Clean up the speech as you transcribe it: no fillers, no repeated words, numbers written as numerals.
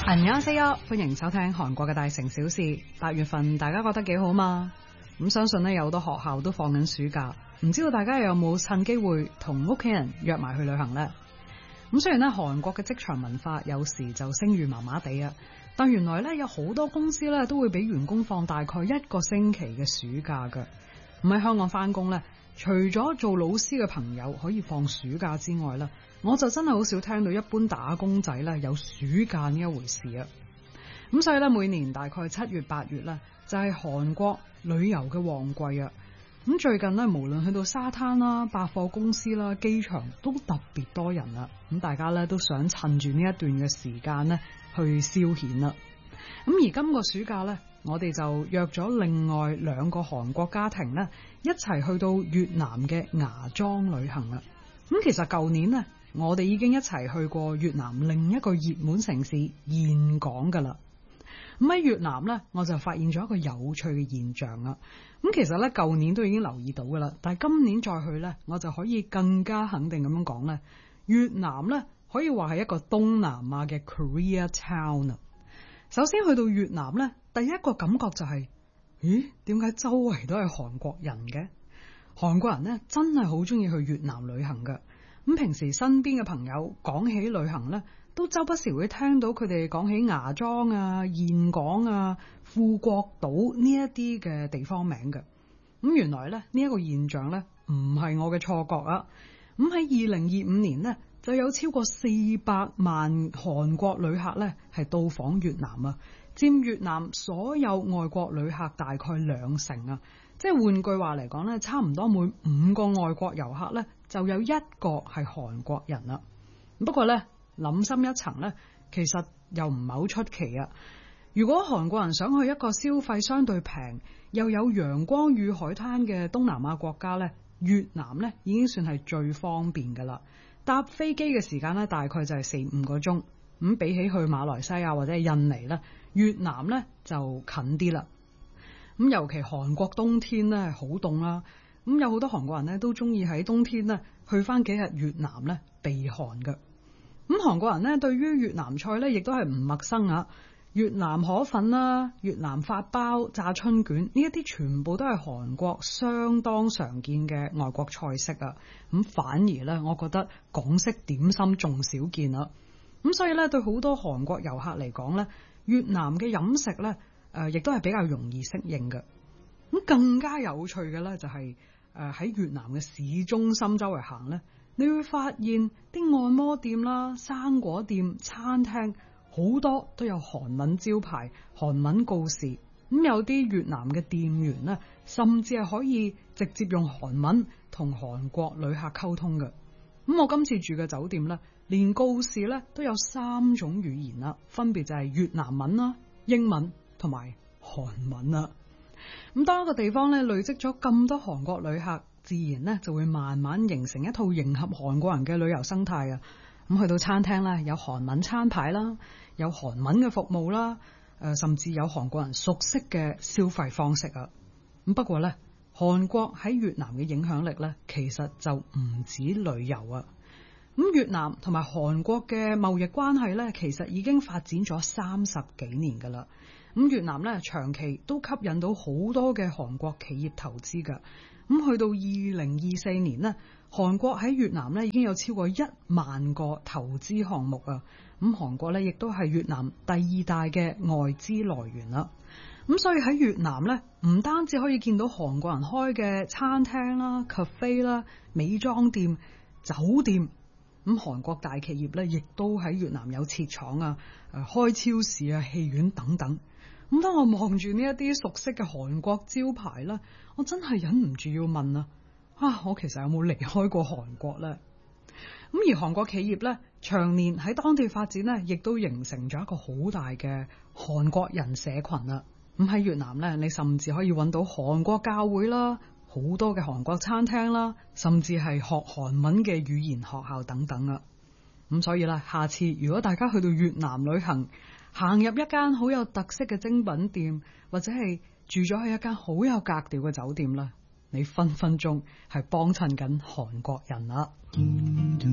안녕하세요，歡迎收聽韓國嘅大城小事。8月份大家覺得幾好嘛？相信呢有好多學校都放緊暑假，唔知道大家有冇趁機會同屋企人約埋去旅行呢？雖然呢韓國嘅職場文化有時就聲譽麻麻地啊，但原來呢有好多公司呢都會俾員工放大概1個星期嘅暑假㗎。喺香港返工呢，除咗做老師嘅朋友可以放暑假之外呢，我就真係好少聽到一般打工仔咧有暑假呢一回事啊！所以咧，每年大概7月8月咧，就係韓國旅遊嘅旺季啊！最近咧，無論去到沙灘啦、百貨公司啦、機場都特別多人啦，大家咧都想趁住呢一段嘅時間咧去消遣啦。而今個暑假咧，我哋就約咗另外2個韓國家庭咧一齊去到越南嘅芽莊旅行啦。其實舊年呢，我哋已經一齊去過越南另一個熱門城市峴港噶啦。喺越南呢，我就發現咗一個有趣嘅現象啦。其實呢，舊年都已經留意到噶啦，但係今年再去呢，我就可以更加肯定咁樣講呢，越南呢可以話係一個東南亞嘅 Korea Town 啊。首先去到越南呢，第一個感覺就係，咦，點解周圍都係韓國人嘅？韓國人呢真係好中意去越南旅行噶。平時身邊嘅朋友講起旅行呢，都周不時會聽到佢哋講起芽莊啊、峴港啊、富國島呢一啲嘅地方名嘅。原來呢一個現象呢唔係我嘅錯覺啊。喺2025年呢，就有超過400萬韓國旅客呢係到訪越南啊，佔越南所有外國旅客大概2成啊。即係換句話嚟講咧，差唔多每5個外國遊客咧，就有1個係韓國人啦。不過咧，諗深一層咧，其實又唔係好出奇啊。如果韓國人想去一個消費相對平又有陽光與海灘嘅東南亞國家咧，越南咧已經算係最方便噶啦。搭飛機嘅時間咧，大概就係4-5個鐘。比起去馬來西亞或者係印尼咧，越南咧就近啲啦。尤其韓國冬天咧好凍啦，有好多韓國人咧都中意喺冬天咧去翻幾日越南咧避寒㗎。韓國人咧對於越南菜咧亦都係唔陌生啊，越南河粉啦、越南法包、炸春卷呢一啲全部都係韓國相當常見嘅外國菜式啊。反而咧，我覺得港式點心仲少見啊。所以咧，對好多韓國遊客嚟講咧，越南嘅飲食咧，亦都係比較容易適應嘅。更加有趣嘅咧，就係喺越南嘅市中心周圍行咧，你會發現啲按摩店啦、生果店、餐廳好多都有韓文招牌、韓文告示。有啲越南嘅店員呢，甚至係可以直接用韓文同韓國旅客溝通嘅。我今次住嘅酒店咧，連告示咧都有3種語言啦，分別就係越南文啦、英文同埋韓文啦。當一個地方咧累積咗咁多韓國旅客，自然咧就會慢慢形成一套迎合韓國人嘅旅遊生態啊。去到餐廳咧，有韓文餐牌啦，有韓文嘅服務啦，甚至有韓國人熟悉嘅消費方式啊。不過咧，韓國喺越南嘅影響力咧，其實就唔止旅遊啊。越南同埋韓國嘅貿易關係咧，其實已經發展咗30幾年噶啦。越南咧長期都吸引到好多嘅韓國企業投資噶。去到2024年呢，韓國喺越南咧已經有超過1萬個投資項目啊。韓國咧亦都係越南第2大嘅外資來源啦。所以喺越南咧，唔單止可以見到韓國人開嘅餐廳啦、cafe 啦、美妝店、酒店。韓國大企業咧，亦都喺越南有設廠啊、開超市啊、戲院等等。當我望住呢一啲熟悉嘅韓國招牌咧，我真係忍唔住要問啊！我其實有冇離開過韓國呢？而韓國企業咧，長年喺當地發展咧，亦都形成咗一個好大嘅韓國人社群啦。喺越南咧，你甚至可以揾到韓國教會啦。好多嘅韓國餐廳啦，甚至係學韓文嘅語言學校等等啊。所以啦，下次如果大家去到越南旅行，行入一間好有特色嘅精品店，或者係住咗喺一間好有格調嘅酒店啦，你分分鐘係幫襯緊韓國人啦。